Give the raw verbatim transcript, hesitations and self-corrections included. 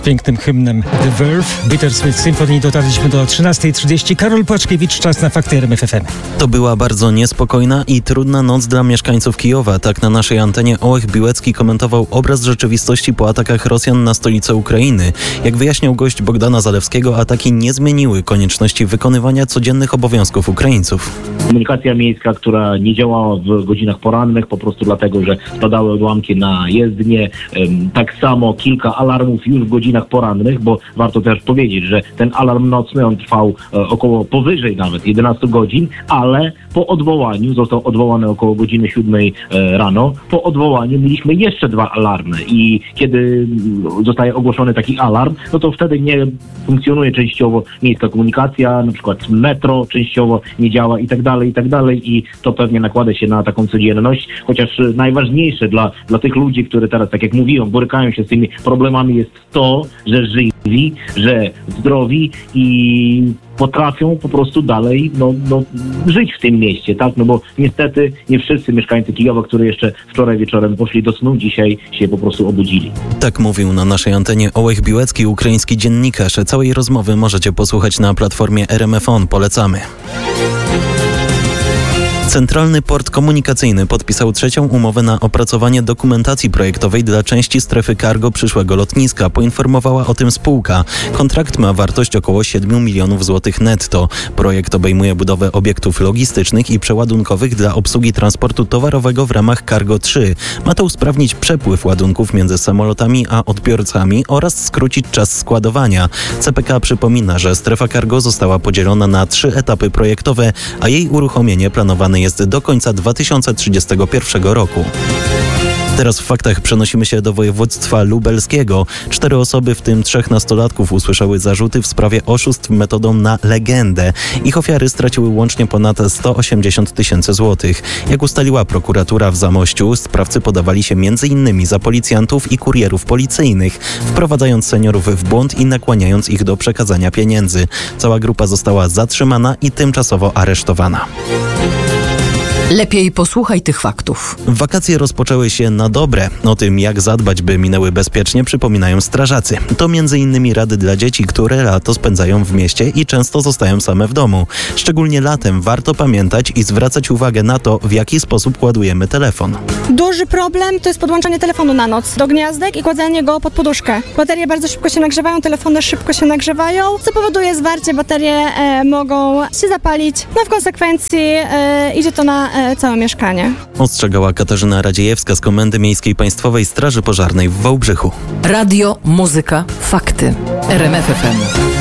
pięknym hymnem The Verve, Bittersweet Symphony dotarliśmy do trzynastej trzydzieści. Karol Płaczkiewicz, czas na fakty R M F F M. To była bardzo niespokojna i trudna noc dla mieszkańców Kijowa. Tak na naszej antenie Ołech Biłecki komentował obraz rzeczywistości po atakach Rosjan na stolicę Ukrainy. Jak wyjaśniał gość Bogdana Zalewskiego, ataki nie zmieniły konieczności wykonywania codziennych obowiązków Ukraińców. Komunikacja miejska, która nie działała w godzinach porannych, po prostu dlatego, że spadały odłamki na jezdnię. Tak samo kilka alarmów już w godzinach porannych, bo warto też powiedzieć, że ten alarm nocny, on trwał około powyżej nawet jedenaście godzin, ale po odwołaniu, został odwołany około godziny siódmej rano, po odwołaniu mieliśmy jeszcze dwa alarmy i kiedy zostaje ogłoszony taki alarm, no to wtedy nie funkcjonuje częściowo miejska komunikacja, na przykład metro częściowo nie działa i tak dalej, i tak dalej i to pewnie nakłada się na taką codzienność, chociaż najważniejsze dla, dla tych ludzi, którzy teraz, tak jak mówiłem, borykają się z tymi problemami jest to, że żywi, że zdrowi i potrafią po prostu dalej no, no, żyć w tym mieście, tak? No bo niestety nie wszyscy mieszkańcy Kijowa, którzy jeszcze wczoraj wieczorem poszli do snu, dzisiaj się po prostu obudzili. Tak mówił na naszej antenie Ołech Biłecki, ukraiński dziennikarz. Całej rozmowy możecie posłuchać na platformie R M F O N. Polecamy. Centralny Port Komunikacyjny podpisał trzecią umowę na opracowanie dokumentacji projektowej dla części strefy cargo przyszłego lotniska. Poinformowała o tym spółka. Kontrakt ma wartość około siedem milionów złotych netto. Projekt obejmuje budowę obiektów logistycznych i przeładunkowych dla obsługi transportu towarowego w ramach Cargo trzy. Ma to usprawnić przepływ ładunków między samolotami a odbiorcami oraz skrócić czas składowania. C P K przypomina, że strefa cargo została podzielona na trzy etapy projektowe, a jej uruchomienie planowane jest do końca dwa tysiące trzydziestego pierwszego roku. Teraz w faktach przenosimy się do województwa lubelskiego. Cztery osoby, w tym trzech nastolatków, usłyszały zarzuty w sprawie oszustw metodą na legendę. Ich ofiary straciły łącznie ponad sto osiemdziesiąt tysięcy złotych. Jak ustaliła prokuratura w Zamościu, sprawcy podawali się między innymi za policjantów i kurierów policyjnych, wprowadzając seniorów w błąd i nakłaniając ich do przekazania pieniędzy. Cała grupa została zatrzymana i tymczasowo aresztowana. Lepiej posłuchaj tych faktów. Wakacje rozpoczęły się na dobre. O tym, jak zadbać, by minęły bezpiecznie, przypominają strażacy. To między innymi rady dla dzieci, które lato spędzają w mieście i często zostają same w domu. Szczególnie latem warto pamiętać i zwracać uwagę na to, w jaki sposób ładujemy telefon. Duży problem to jest podłączanie telefonu na noc do gniazdek i kładzenie go pod poduszkę. Baterie bardzo szybko się nagrzewają, telefony szybko się nagrzewają, co powoduje zwarcie. Baterie e, mogą się zapalić, no w konsekwencji e, idzie to na całe mieszkanie. Ostrzegała Katarzyna Radziejewska z Komendy Miejskiej Państwowej Straży Pożarnej w Wałbrzychu. Radio, muzyka, fakty. R M F F M.